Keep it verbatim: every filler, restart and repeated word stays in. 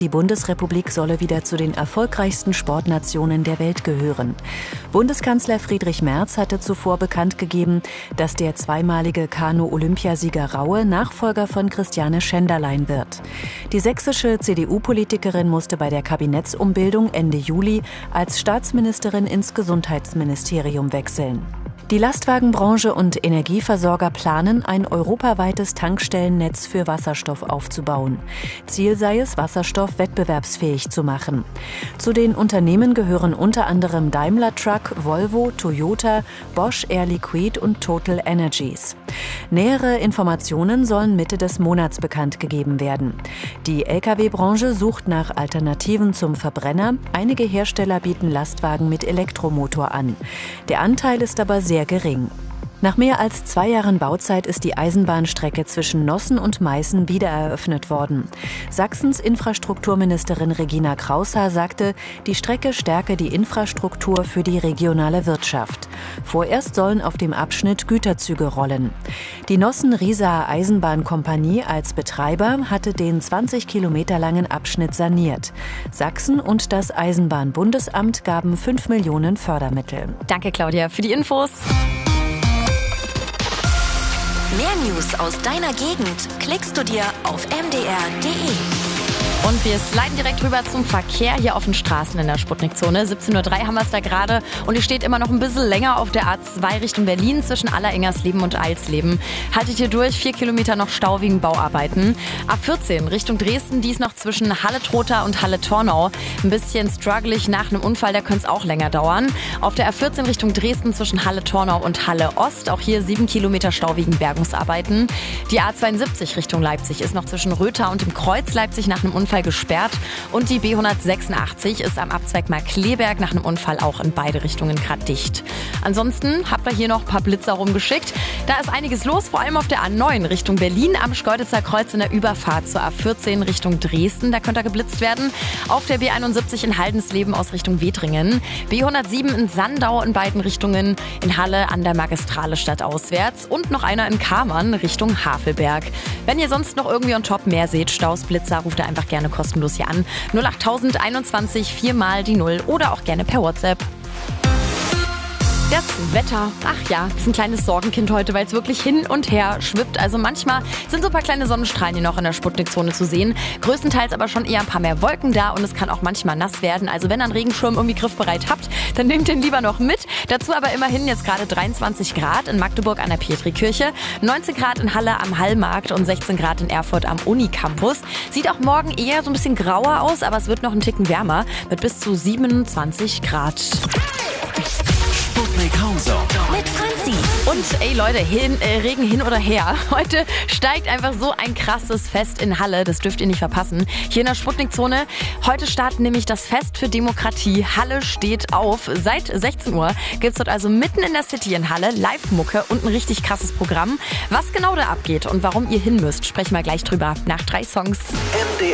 Die Bundesrepublik solle wieder zu den erfolgreichsten Sportnationen der Welt gehören. Bundeskanzler Friedrich Merz hatte zuvor bekannt gegeben, dass der zweimalige Kanu-Olympiasieger Raue Nachfolger von Christiane Schenderlein wird. Die sächsische C D U-Politikerin musste bei der Kabinettsumbildung Ende Juli als Staatsministerin ins Gesundheitsministerium wechseln. Die Lastwagenbranche und Energieversorger planen, ein europaweites Tankstellennetz für Wasserstoff aufzubauen. Ziel sei es, Wasserstoff wettbewerbsfähig zu machen. Zu den Unternehmen gehören unter anderem Daimler Truck, Volvo, Toyota, Bosch, Air Liquide und Total Energies. Nähere Informationen sollen Mitte des Monats bekannt gegeben werden. Die L K W-Branche sucht nach Alternativen zum Verbrenner. Einige Hersteller bieten Lastwagen mit Elektromotor an. Der Anteil ist aber sehr gering. Nach mehr als zwei Jahren Bauzeit ist die Eisenbahnstrecke zwischen Nossen und Meißen wiedereröffnet worden. Sachsens Infrastrukturministerin Regina Kraushaar sagte, die Strecke stärke die Infrastruktur für die regionale Wirtschaft. Vorerst sollen auf dem Abschnitt Güterzüge rollen. Die Nossen-Riesaer Eisenbahnkompanie als Betreiber hatte den zwanzig Kilometer langen Abschnitt saniert. Sachsen und das Eisenbahnbundesamt gaben fünf Millionen Fördermittel. Danke, Claudia, für die Infos. Mehr News aus deiner Gegend klickst du dir auf m d r punkt d e. Und wir sliden direkt rüber zum Verkehr hier auf den Straßen in der Sputnik-Zone. siebzehn Uhr drei haben wir es da gerade und ihr steht immer noch ein bisschen länger auf der A zwei Richtung Berlin zwischen Allerengersleben und Eilsleben. Haltet hier durch, vier Kilometer noch Stau wegen Bauarbeiten. A vierzehn Richtung Dresden, dies noch zwischen Halle-Trotha und Halle-Tornau. Ein bisschen strugglig nach einem Unfall, da könnte es auch länger dauern. Auf der A vierzehn Richtung Dresden zwischen Halle-Tornau und Halle-Ost, auch hier sieben Kilometer Stau wegen Bergungsarbeiten. Die A zweiundsiebzig Richtung Leipzig ist noch zwischen Rötha und dem Kreuz Leipzig nach einem Unfall gesperrt und die B hundertsechsundachtzig ist am Abzweig Markkleeberg nach einem Unfall auch in beide Richtungen gerade dicht. Ansonsten habt ihr hier noch ein paar Blitzer rumgeschickt. Da ist einiges los, vor allem auf der A neun Richtung Berlin am Schkeuditzer Kreuz in der Überfahrt zur A vierzehn Richtung Dresden. Da könnte er geblitzt werden. Auf der B einundsiebzig in Haldensleben aus Richtung Wedringen. B hundertsieben in Sandau in beiden Richtungen. In Halle an der Magistrale stadtauswärts. Und noch einer in Kamern Richtung Havelberg. Wenn ihr sonst noch irgendwie on top mehr seht, Staus, Blitzer, ruft ihr einfach gerne kostenlos hier an. null acht einundzwanzig vier mal die null oder auch gerne per WhatsApp. Das Wetter, ach ja, ist ein kleines Sorgenkind heute, weil es wirklich hin und her schwippt. Also manchmal sind so ein paar kleine Sonnenstrahlen hier noch in der Sputnik-Zone zu sehen. Größtenteils aber schon eher ein paar mehr Wolken da und es kann auch manchmal nass werden. Also wenn ihr einen Regenschirm irgendwie griffbereit habt, dann nehmt den lieber noch mit. Dazu aber immerhin jetzt gerade dreiundzwanzig Grad in Magdeburg an der Petrikirche, neunzehn Grad in Halle am Hallmarkt und sechzehn Grad in Erfurt am Unicampus. Sieht auch morgen eher so ein bisschen grauer aus, aber es wird noch einen Ticken wärmer mit bis zu siebenundzwanzig Grad. Sputnik Hauser mit Franzi. Und ey Leute, hin, äh, Regen hin oder her. Heute steigt einfach so ein krasses Fest in Halle. Das dürft ihr nicht verpassen. Hier in der Sputnik-Zone. Heute startet nämlich das Fest für Demokratie. Halle steht auf. Seit sechzehn Uhr gibt es dort also mitten in der City in Halle Live-Mucke und ein richtig krasses Programm. Was genau da abgeht und warum ihr hin müsst, sprechen wir gleich drüber nach drei Songs.